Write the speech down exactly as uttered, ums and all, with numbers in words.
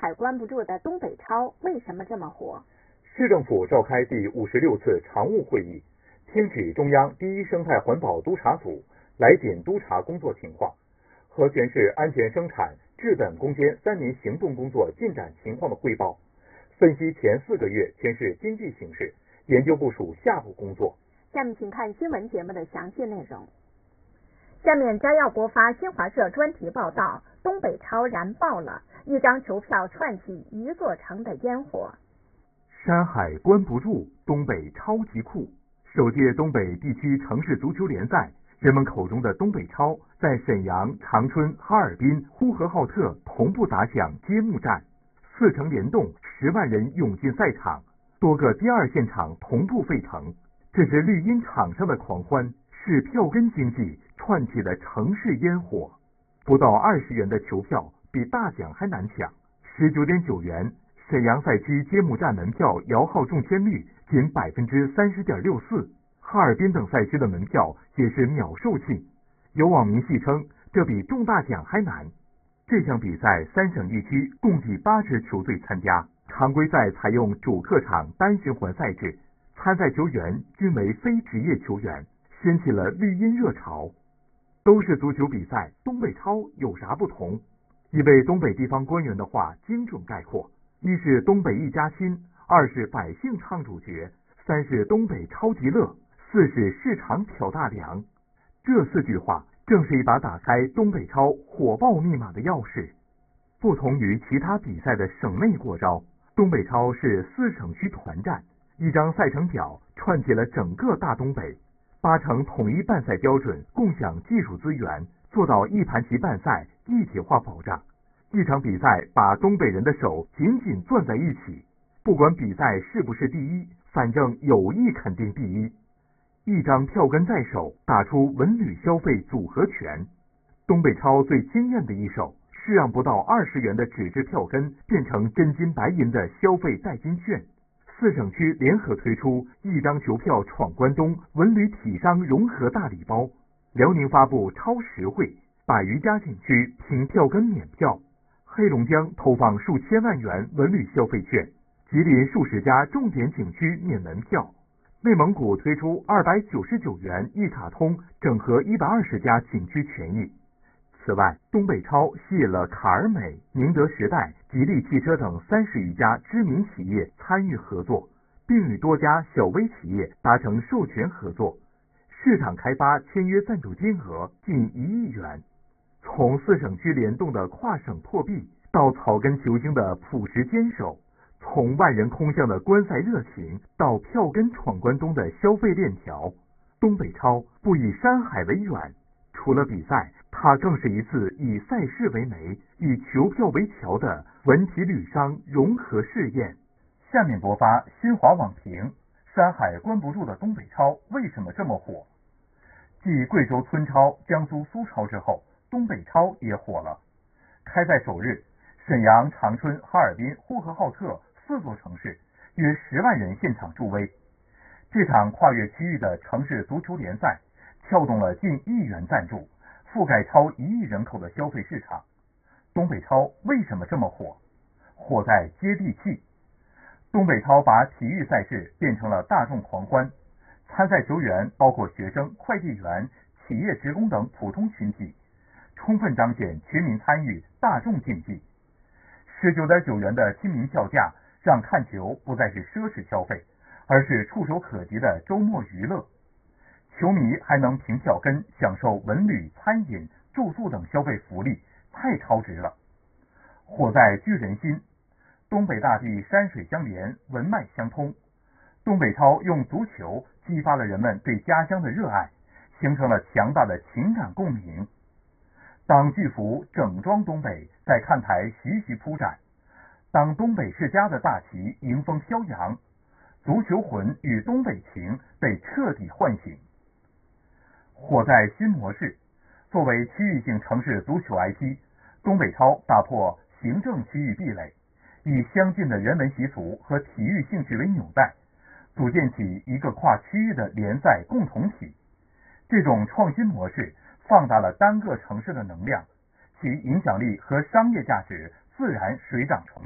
海关不住的东北超为什么这么火？ 市政府召开第五十六次常务会议，听取中央第一生态环保督察组来检督查工作情况和全市安全生产治本攻坚三年行动工作进展情况的汇报，分析前四个月全市经济形势，研究部署下步工作。 下面请看新闻节目的详细内容。下面摘要播发新华社专题报道：东北超燃爆了，一张球票串起一座城的烟火。 山海关不住，东北超级酷！首届东北地区城市足球联赛，人们口中的东北超，在沈阳、长春、哈尔滨、呼和浩特同步打响揭幕战，四城联动，十万人涌进赛场，多个第二现场同步沸腾。这是绿茵场上的狂欢，是票根经济串起的城市烟火。不到二十元的球票比大奖还难抢，十九点九元。沈阳赛区揭幕战门票摇号中签率仅百分之三十点六四，哈尔滨等赛区的门票也是秒售罄。有网民戏称，这比中大奖还难。这项比赛三省一区共计八支球队参加，常规赛采用主客场单循环赛制，参赛球员均为非职业球员，掀起了绿茵热潮。都是足球比赛，东北超有啥不同？一位东北地方官员的话精准概括：一是东北一家亲，二是百姓唱主角，三是东北超级乐，四是市场挑大梁。这四句话正是一把打开东北超火爆密码的钥匙。不同于其他比赛的省内过招，东北超是四省区团战，一张赛程表串起了整个大东北，八成统一办赛标准，共享技术资源，做到一盘棋办赛，一体化保障。一场比赛把东北人的手紧紧攥在一起，不管比赛是不是第一，反正友谊肯定第一。一张票根在手，打出文旅消费组合拳。东北超最惊艳的一手是让不到二十元的纸质票根变成真金白银的消费代金券。四省区联合推出一张球票闯关东文旅体商融合大礼包，辽宁发布超实惠，百余家景区凭票根免票。黑龙江投放数千万元文旅消费券，吉林数十家重点景区免门票。内蒙古推出二百九十九元一卡通，整合一百二十家景区权益。此外，东北超吸引了卡尔美、宁德时代、吉利汽车等三十余家知名企业参与合作，并与多家小微企业达成授权合作，市场开发签约赞助金额近一亿元。从四省区联动的跨省破壁，到草根球星的朴实坚守，从万人空巷的观赛热情，到票根闯关东的消费链条，东北超不以山海为远，除了比赛，它更是一次以赛事为媒，以球票为桥的文体旅商融合试验。下面播发新华网评：山海关不住的东北超为什么这么火？继贵州村超、江苏苏超之后，东北超也火了。开赛首日，沈阳、长春、哈尔滨、呼和浩特四座城市约十万人现场助威。这场跨越区域的城市足球联赛撬动了近亿元赞助，覆盖超一亿人口的消费市场。东北超为什么这么火？火在接地气。东北超把体育赛事变成了大众狂欢，参赛球员包括学生、快递员、企业职工等普通群体，充分彰显全民参与、大众竞技。十九点九元的亲民票价，让看球不再是奢侈消费，而是触手可及的周末娱乐。球迷还能凭票根享受文旅、餐饮、住宿等消费福利，太超值了。火在聚人心。东北大地山水相连，文脉相通。东北超用足球激发了人们对家乡的热爱，形成了强大的情感共鸣。当巨幅整装东北在看台徐徐铺展，当东北世家的大旗迎风飘扬，足球魂与东北情被彻底唤醒。火在新模式。作为区域性城市足球 I P， 东北超打破行政区域壁垒，以相近的人文习俗和体育兴趣为纽带，组建起一个跨区域的联赛共同体。这种创新模式放大了单个城市的能量，其影响力和商业价值自然水涨船